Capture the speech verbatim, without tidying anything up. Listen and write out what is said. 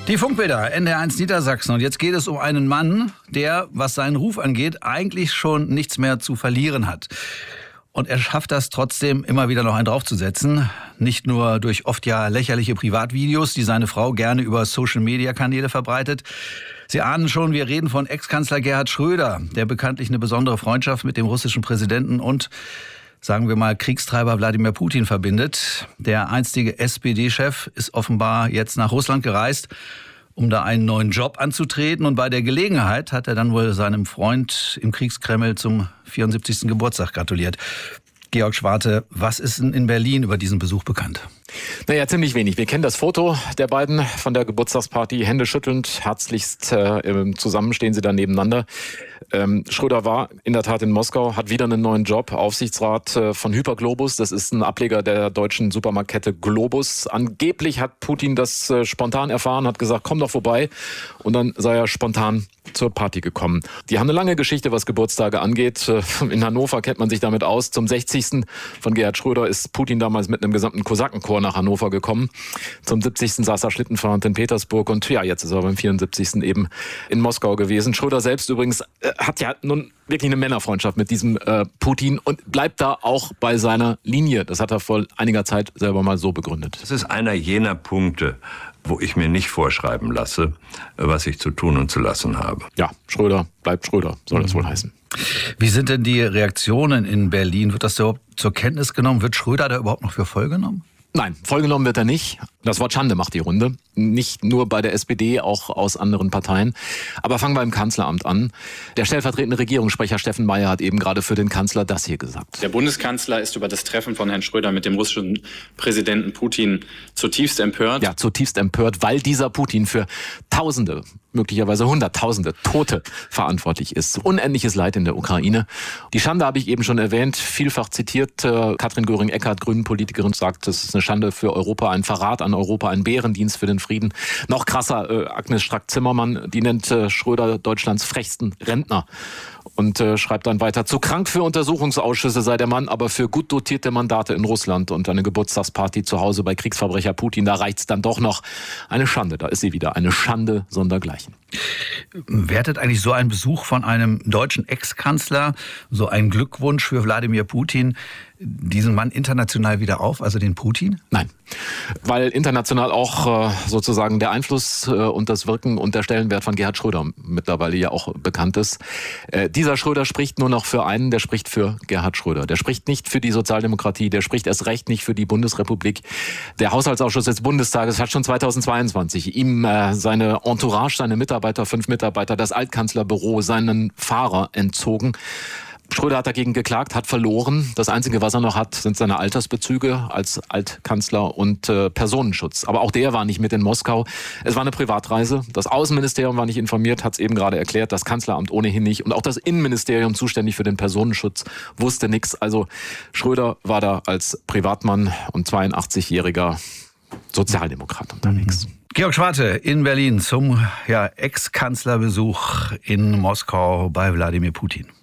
Die Funkbilder, N D R eins Niedersachsen. Und jetzt geht es um einen Mann, der, was seinen Ruf angeht, eigentlich schon nichts mehr zu verlieren hat. Und er schafft das trotzdem, immer wieder noch einen draufzusetzen. Nicht nur durch oft ja lächerliche Privatvideos, die seine Frau gerne über Social-Media-Kanäle verbreitet. Sie ahnen schon, wir reden von Ex-Kanzler Gerhard Schröder, der bekanntlich eine besondere Freundschaft mit dem russischen Präsidenten und, sagen wir mal, Kriegstreiber Wladimir Putin verbindet. Der einstige S P D-Chef ist offenbar jetzt nach Russland gereist, um da einen neuen Job anzutreten. Und bei der Gelegenheit hat er dann wohl seinem Freund im Kriegskreml zum vierundsiebzigsten Geburtstag gratuliert. Georg Schwarte, was ist denn in Berlin über diesen Besuch bekannt? Naja, ziemlich wenig. Wir kennen das Foto der beiden von der Geburtstagsparty, Hände schüttelnd, herzlichst äh, zusammen stehen sie da nebeneinander. Ähm, Schröder war in der Tat in Moskau, hat wieder einen neuen Job, Aufsichtsrat äh, von Hyperglobus. Das ist ein Ableger der deutschen Supermarktkette Globus. Angeblich hat Putin das äh, spontan erfahren, hat gesagt, komm doch vorbei. Und dann sei er spontan zur Party gekommen. Die haben eine lange Geschichte, was Geburtstage angeht. In Hannover kennt man sich damit aus. Zum sechzigsten von Gerhard Schröder ist Putin damals mit einem gesamten Kosakenchor nach Hannover gekommen. Zum siebzigsten saß er Schlittenfahrend in Petersburg und ja, jetzt ist er beim vierundsiebzigsten eben in Moskau gewesen. Schröder selbst übrigens äh, hat ja nun wirklich eine Männerfreundschaft mit diesem äh, Putin und bleibt da auch bei seiner Linie. Das hat er vor einiger Zeit selber mal so begründet. Das ist einer jener Punkte, wo ich mir nicht vorschreiben lasse, was ich zu tun und zu lassen habe. Ja, Schröder bleibt Schröder, soll das wohl heißen. Wie sind denn die Reaktionen in Berlin? Wird das überhaupt zur Kenntnis genommen? Wird Schröder da überhaupt noch für voll genommen? Nein, vollgenommen wird er nicht. Das Wort Schande macht die Runde. Nicht nur bei der S P D, auch aus anderen Parteien. Aber fangen wir im Kanzleramt an. Der stellvertretende Regierungssprecher Steffen Meyer hat eben gerade für den Kanzler das hier gesagt. Der Bundeskanzler ist über das Treffen von Herrn Schröder mit dem russischen Präsidenten Putin zutiefst empört. Ja, zutiefst empört, weil dieser Putin für Tausende, möglicherweise Hunderttausende Tote verantwortlich ist. Unendliches Leid in der Ukraine. Die Schande habe ich eben schon erwähnt, vielfach zitiert. Äh, Katrin Göring-Eckardt, Grünen-Politikerin, sagt, das ist eine Schande für Europa, ein Verrat an Europa, ein Bärendienst für den Frieden. Noch krasser, äh, Agnes Strack-Zimmermann, die nennt äh, Schröder Deutschlands frechsten Rentner. Und äh, schreibt dann weiter, zu krank für Untersuchungsausschüsse sei der Mann, aber für gut dotierte Mandate in Russland und eine Geburtstagsparty zu Hause bei Kriegsverbrecher Putin, da reicht's dann doch noch. Eine Schande, da ist sie wieder, eine Schande sondergleichen. Wertet eigentlich so ein Besuch von einem deutschen Ex-Kanzler, so ein Glückwunsch für Wladimir Putin, diesen Mann international wieder auf, also den Putin? Nein, weil international auch äh, sozusagen der Einfluss äh, und das Wirken und der Stellenwert von Gerhard Schröder mittlerweile ja auch bekannt ist. Äh, dieser Schröder spricht nur noch für einen, der spricht für Gerhard Schröder. Der spricht nicht für die Sozialdemokratie, der spricht erst recht nicht für die Bundesrepublik. Der Haushaltsausschuss des Bundestages hat schon zweitausendzweiundzwanzig ihm äh, seine Entourage, seine Mitarbeiter, fünf Mitarbeiter, das Altkanzlerbüro, seinen Fahrer entzogen. Schröder hat dagegen geklagt, hat verloren. Das Einzige, was er noch hat, sind seine Altersbezüge als Altkanzler und äh, Personenschutz. Aber auch der war nicht mit in Moskau. Es war eine Privatreise. Das Außenministerium war nicht informiert, hat es eben gerade erklärt. Das Kanzleramt ohnehin nicht. Und auch das Innenministerium, zuständig für den Personenschutz, wusste nichts. Also Schröder war da als Privatmann und zweiundachtzigjähriger Sozialdemokrat unterwegs. Mhm. Georg Schwarte in Berlin zum ja, Ex-Kanzlerbesuch in Moskau bei Wladimir Putin.